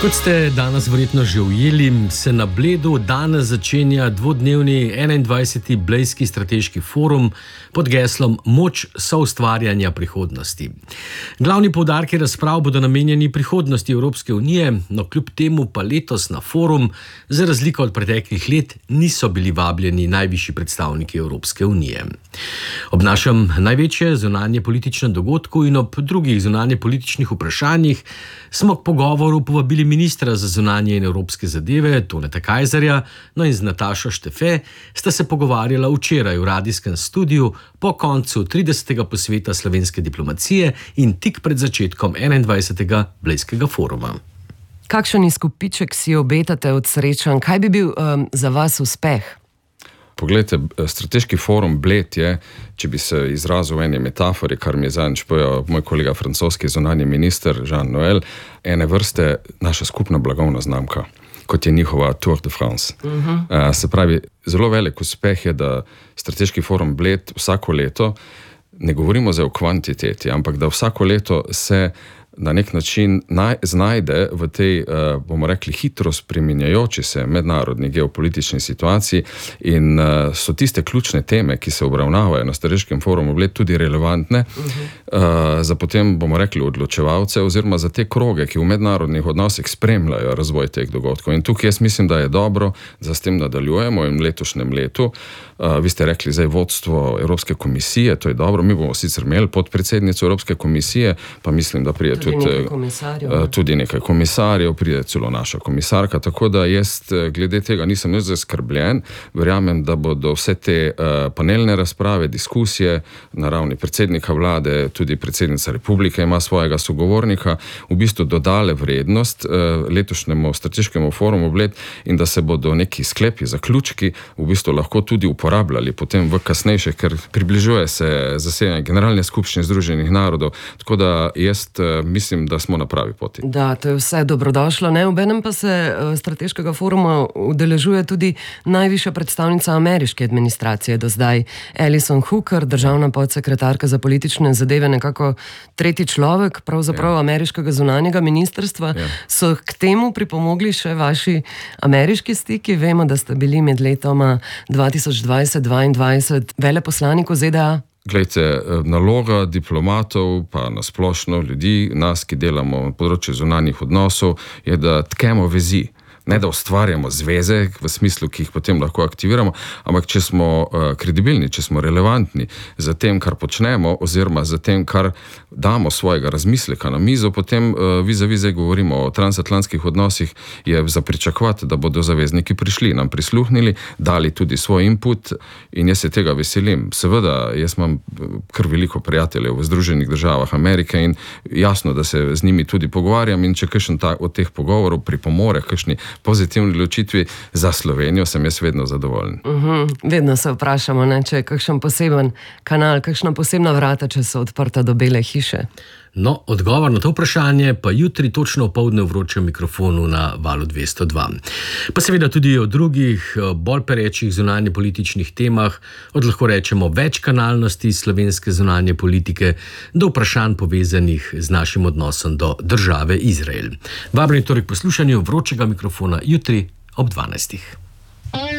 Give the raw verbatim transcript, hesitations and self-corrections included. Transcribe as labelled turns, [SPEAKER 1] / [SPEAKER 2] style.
[SPEAKER 1] Kot ste danes verjetno že ujeli, se na Bledu danes začenja dvodnevni enaindvajseti Blejski strateški forum pod geslom Moč soustvarjanja prihodnosti. Glavni poudarki razprav bodo namenjeni prihodnosti Evropske unije, no kljub temu pa letos na forum, za razliko od preteklih let, niso bili vabljeni najvišji predstavniki Evropske unije. Ob našem največje zunanje političnem dogodku in ob drugih zunanje političnih vprašanjih smo k pogovoru povabili ministra za zunanje in evropske zadeve Toneta Kajzerja, no in z Natašo Štefe sta se pogovarjala včeraj v radijskem studiu po koncu tridesetega posveta slovenske diplomacije in tik pred začetkom enaindvajsetega Blejskega foruma.
[SPEAKER 2] Kakšen izkupiček si obetate od srečanj? Kaj bi bil um, za vas uspeh?
[SPEAKER 3] Poglejte, strateški forum Bled je, če bi se izrazil v eni metafori, kar mi je zadnjič povedal moj kolega francoski zunanji minister Jean Noël, ene vrste naša skupna blagovna znamka, kot je njihova Tour de France. Uh-huh. Uh, se pravi, zelo velik uspeh je, da strateški forum Bled vsako leto, ne govorimo zdaj o kvantiteti, ampak da vsako leto se na nek način naj, znajde v tej, uh, bomo rekli, hitro spreminjajoči se mednarodni geopolitični situaciji in uh, so tiste ključne teme, ki se obravnavajo na strateškem forumu Bled, tudi relevantne uh-huh. uh, za potem, bomo rekli, odločevalce oziroma za te kroge, ki v mednarodnih odnosih spremljajo razvoj teh dogodkov. In tukaj jaz mislim, da je dobro, da s tem nadaljujemo in v letošnjem letu. Uh, vi ste rekli zdaj vodstvo Evropske komisije, to je dobro, mi bomo sicer imeli podpredsednico Evropske komisije, pa mislim, da prije
[SPEAKER 2] tudi nekaj komisarjev, ne?
[SPEAKER 3] tudi nekaj komisarjev, pride celo naša komisarka, tako da jaz glede tega nisem nič zaskrbljen. Verjamem, da bodo vse te uh, panelne razprave, diskusije na ravni predsednika vlade, tudi predsednica republike ima svojega sogovornika, v bistvu dodale vrednost uh, letošnjemu strateškemu forumu Bled in da se bodo neki sklepi, zaključki v bistvu lahko tudi uporabljali potem v kasnejše, ker približuje se zasedanje Generalne skupščine Združenih narodov, tako da jaz uh, mislim, da smo na pravi poti.
[SPEAKER 2] Da, to je vse dobrodošlo, ne? Obenem pa se uh, strateškega foruma udeležuje tudi najvišja predstavnica ameriške administracije do zdaj, Alison Hooker, državna podsekretarka za politične zadeve, nekako tretji človek, pravzaprav ja. ameriškega zunanjega ministrstva. Ja. So k temu pripomogli še vaši ameriški stiki? Vemo, da ste bili med letoma dva tisoč dvajset dvaindvajset veleposlanik v Z D A.
[SPEAKER 3] Glejte, naloga diplomatov, pa nasplošno ljudi, nas, ki delamo na področju zunanjih odnosov, je, da tkemo vezi. Ne da ustvarjamo zveze v smislu, ki jih potem lahko aktiviramo, ampak če smo uh, kredibilni, če smo relevantni za tem, kar počnemo, oziroma za tem, kar damo svojega razmisleka na mizo, potem uh, vis-a-vis zdaj govorimo o transatlantskih odnosih, je za pričakovati, da bodo zavezniki prišli, nam prisluhnili, dali tudi svoj input in jaz se tega veselim. Seveda, jaz imam kar veliko prijateljev v Združenih državah Amerike in jasno, da se z njimi tudi pogovarjam in če kakšen ta, od teh pogovorov pripomore, kakšni pozitivni odločitvi za Slovenijo, sem jaz vedno zadovoljen.
[SPEAKER 2] Uh-huh. Vedno se vprašamo, ne, če je kakšen poseben kanal, kakšna posebna vrata, če so odprta do Bele hiše.
[SPEAKER 1] No, odgovor na to vprašanje pa jutri točno opoldne v vročem mikrofonu na Valu dvesto dva. Pa seveda tudi o drugih, bolj perečih zunanje političnih temah, od lahko rečemo večkanalnosti slovenske zunanje politike do vprašanj povezanih z našim odnosom do države Izrael. Vabljeni torej k poslušanju vročega mikrofona jutri ob dvanajstih.